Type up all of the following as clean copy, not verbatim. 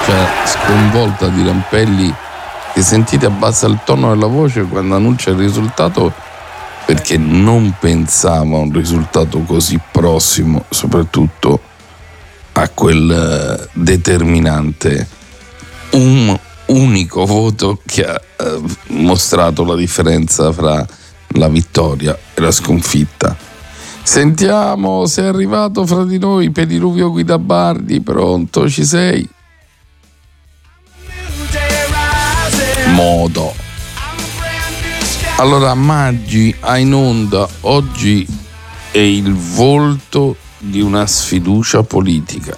faccia sconvolta di Rampelli, che sentite abbassa il tono della voce quando annuncia il risultato, perché non pensava a un risultato così prossimo, soprattutto a quel determinante, un unico voto che ha mostrato la differenza fra la vittoria e la sconfitta. Sentiamo se è arrivato fra di noi Pediluvio Guidabardi. Pronto, ci sei? Modo. Allora, Maggi ha in onda oggi è il volto di una sfiducia politica.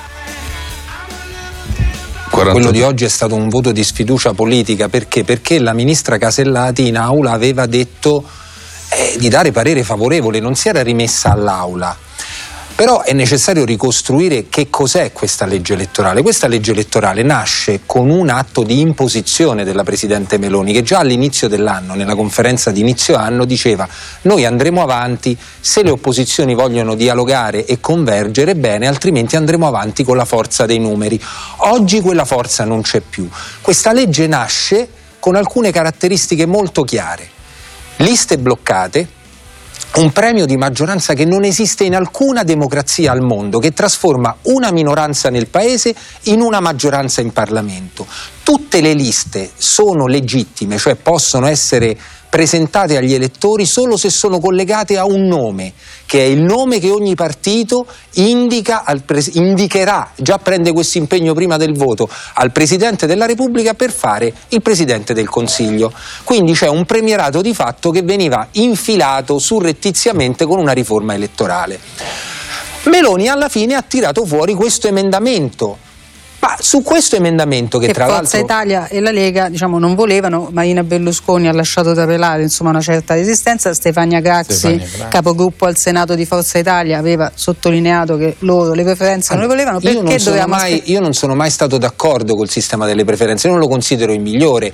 Quello di oggi è stato un voto di sfiducia politica perché la ministra Casellati in aula aveva detto di dare parere favorevole, non si era rimessa all'aula. Però è necessario ricostruire che cos'è questa legge elettorale. Questa legge elettorale nasce con un atto di imposizione della Presidente Meloni, che già all'inizio dell'anno, nella conferenza di inizio anno, diceva: noi andremo avanti se le opposizioni vogliono dialogare e convergere, bene, altrimenti andremo avanti con la forza dei numeri. Oggi quella forza non c'è più. Questa legge nasce con alcune caratteristiche molto chiare: liste bloccate, un premio di maggioranza che non esiste in alcuna democrazia al mondo, che trasforma una minoranza nel paese in una maggioranza in Parlamento. Tutte le liste sono legittime, cioè possono essere presentate agli elettori solo se sono collegate a un nome, che è il nome che ogni partito indicherà, già prende questo impegno prima del voto, al Presidente della Repubblica per fare il Presidente del Consiglio. Quindi c'è un premierato di fatto che veniva infilato surrettiziamente con una riforma elettorale. Meloni alla fine ha tirato fuori questo emendamento. Ma su questo emendamento che tra Forza l'altro Italia e la Lega non volevano, Marina Berlusconi ha lasciato trapelare una certa resistenza. Stefania Craxi, capogruppo al Senato di Forza Italia, aveva sottolineato che loro le preferenze non le volevano. Io non sono mai stato d'accordo col sistema delle preferenze, non lo considero il migliore.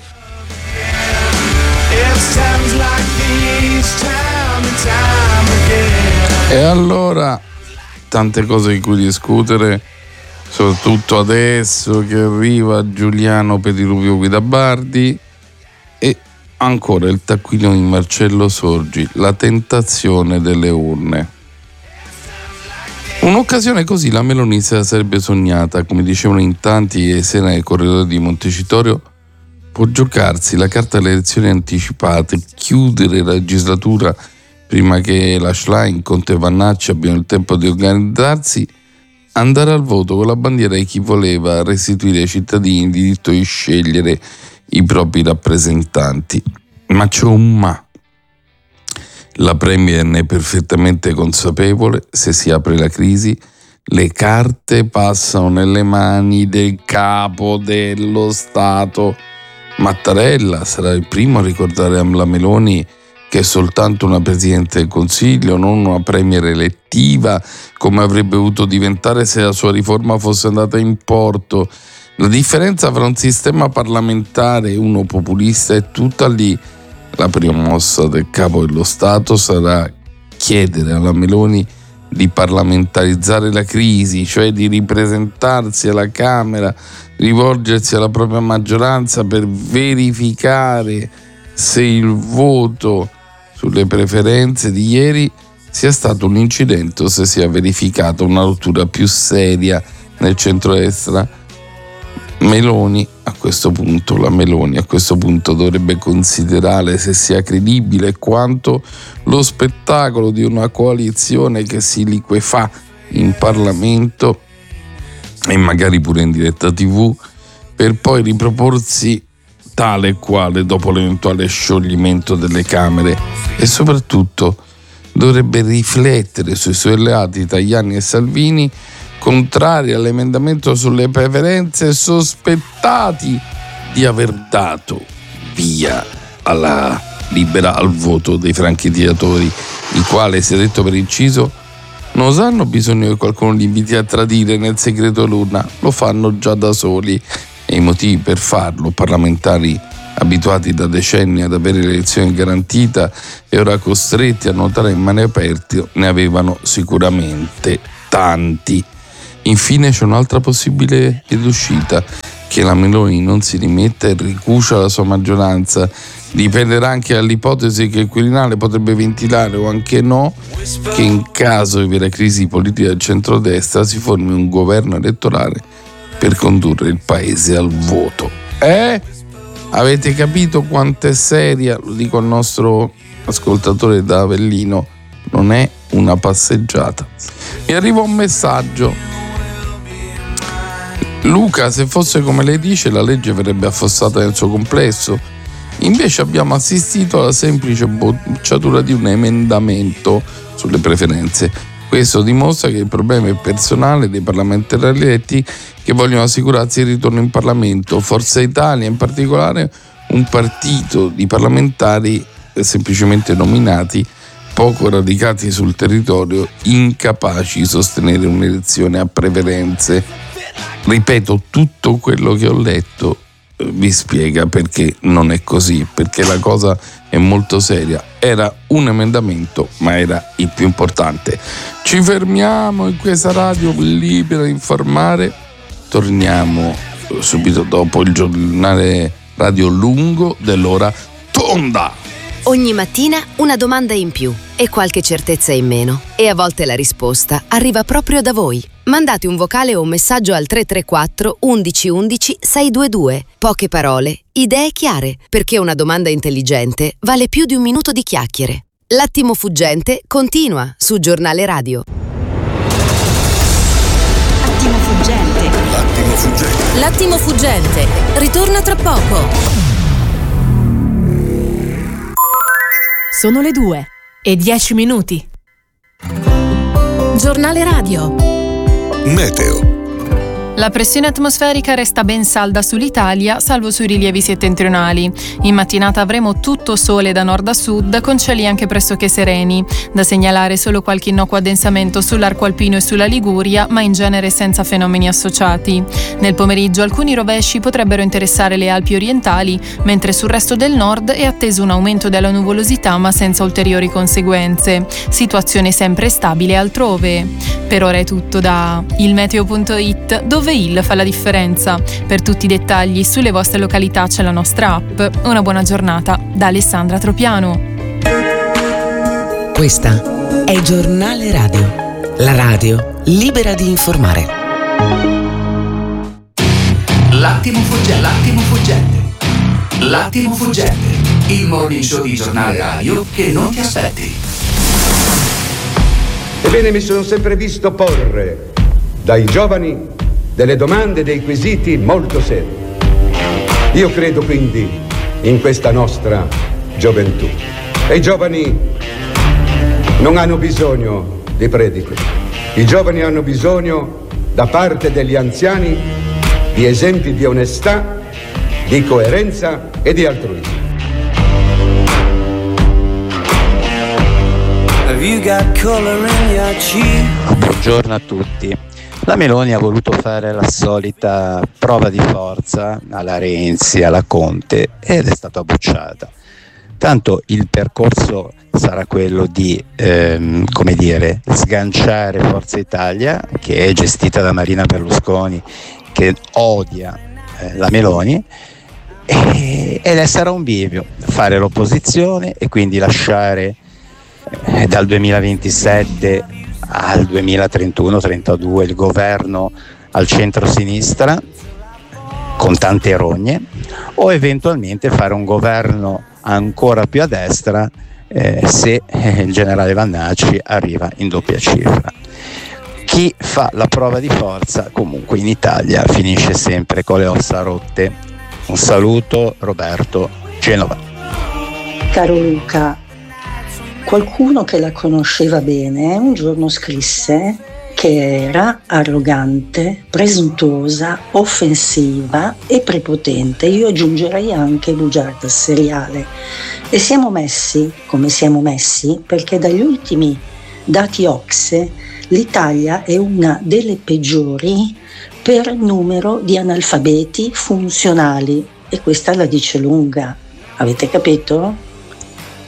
E allora tante cose di cui discutere, soprattutto adesso che arriva Giuliano Pediluvio Guidabardi e ancora il taccuino di Marcello Sorgi, la tentazione delle urne. Un'occasione così la Meloni se la sarebbe sognata, come dicevano in tanti e sera nei corridoi di Montecitorio. Può giocarsi la carta delle elezioni anticipate, chiudere la legislatura prima che la Schlein, Conte e Vannacci abbiano il tempo di organizzarsi, andare al voto con la bandiera di chi voleva restituire ai cittadini il diritto di scegliere i propri rappresentanti. Ma c'è un ma. La Premier ne è perfettamente consapevole: se si apre la crisi, le carte passano nelle mani del capo dello Stato. Mattarella sarà il primo a ricordare alla Meloni che è soltanto una Presidente del Consiglio, non una Premier elettiva, come avrebbe dovuto diventare se la sua riforma fosse andata in porto. La differenza fra un sistema parlamentare e uno populista è tutta lì. La prima mossa del capo dello Stato sarà chiedere alla Meloni di parlamentarizzare la crisi, cioè di ripresentarsi alla Camera, rivolgersi alla propria maggioranza per verificare se il voto sulle preferenze di ieri sia stato un incidente o se sia verificata una rottura più seria nel centrodestra. La Meloni a questo punto dovrebbe considerare se sia credibile quanto lo spettacolo di una coalizione che si liquefà in Parlamento e magari pure in diretta TV per poi riproporsi tale e quale dopo l'eventuale scioglimento delle Camere, e soprattutto dovrebbe riflettere sui suoi alleati Tajani e Salvini, contrari all'emendamento sulle preferenze, sospettati di aver dato via alla libera al voto dei franchi tiratori, i quali, si è detto per inciso, non hanno bisogno che qualcuno li inviti a tradire nel segreto l'urna, lo fanno già da soli, e i motivi per farlo, parlamentari abituati da decenni ad avere l'elezione garantita e ora costretti a nuotare in mani aperte, ne avevano sicuramente tanti. Infine c'è un'altra possibile ed uscita: che la Meloni non si rimetta e ricucia la sua maggioranza dipenderà anche dall'ipotesi che il Quirinale potrebbe ventilare o anche no che in caso di vera crisi politica del centrodestra si formi un governo elettorale per condurre il paese al voto. Avete capito quanto è seria? Lo dico al nostro ascoltatore da Avellino, non è una passeggiata. Mi arriva un messaggio: Luca, se fosse come lei dice la legge verrebbe affossata nel suo complesso, invece abbiamo assistito alla semplice bocciatura di un emendamento sulle preferenze. Questo dimostra che il problema è personale dei parlamentari eletti che vogliono assicurarsi il ritorno in Parlamento. Forza Italia in particolare, un partito di parlamentari semplicemente nominati, poco radicati sul territorio, incapaci di sostenere un'elezione a preferenze. Ripeto, tutto quello che ho letto vi spiega perché non è così, perché la cosa è molto seria. Era un emendamento, ma era il più importante. Ci fermiamo in questa radio libera di informare. Torniamo subito dopo il giornale radio lungo dell'ora tonda. Ogni mattina una domanda in più e qualche certezza in meno, e a volte la risposta arriva proprio da voi. Mandate un vocale o un messaggio al 334 11 11 622. Poche parole, idee chiare, perché una domanda intelligente vale più di un minuto di chiacchiere. L'attimo fuggente continua su Giornale Radio. Attimo fuggente. L'attimo fuggente. L'attimo fuggente ritorna tra poco. Sono le 2:10. Giornale Radio. Meteo. La pressione atmosferica resta ben salda sull'Italia, salvo sui rilievi settentrionali. In mattinata avremo tutto sole da nord a sud, con cieli anche pressoché sereni. Da segnalare solo qualche innocuo addensamento sull'arco alpino e sulla Liguria, ma in genere senza fenomeni associati. Nel pomeriggio alcuni rovesci potrebbero interessare le Alpi orientali, mentre sul resto del nord è atteso un aumento della nuvolosità, ma senza ulteriori conseguenze. Situazione sempre stabile altrove. Per ora è tutto da ilmeteo.it, dove il fa la differenza. Per tutti i dettagli sulle vostre località c'è la nostra app. Una buona giornata da Alessandra Tropiano. Questa è Giornale Radio, la radio libera di informare. L'attimo fuggente. L'attimo fuggente, il morning show di Giornale Radio che non ti aspetti. Ebbene, mi sono sempre visto porre dai giovani delle domande, dei quesiti molto seri. Io credo quindi in questa nostra gioventù. E i giovani non hanno bisogno di prediche. I giovani hanno bisogno, da parte degli anziani, di esempi di onestà, di coerenza e di altruismo. Buongiorno a tutti. La Meloni ha voluto fare la solita prova di forza alla Renzi, alla Conte, ed è stata bocciata. Tanto il percorso sarà quello di sganciare Forza Italia, che è gestita da Marina Berlusconi, che odia la Meloni, ed sarà un bivio fare l'opposizione e quindi lasciare dal 2027 al 2031-32 il governo al centro-sinistra con tante rogne, o eventualmente fare un governo ancora più a destra se il generale Vannacci arriva in doppia cifra. Chi fa la prova di forza comunque in Italia finisce sempre con le ossa rotte. Un saluto, Roberto, Genova. Caro Luca, qualcuno che la conosceva bene un giorno scrisse che era arrogante, presuntuosa, offensiva e prepotente. Io aggiungerei anche bugiarda seriale. E siamo messi come siamo messi perché dagli ultimi dati OCSE l'Italia è una delle peggiori per numero di analfabeti funzionali, e questa la dice lunga. Avete capito?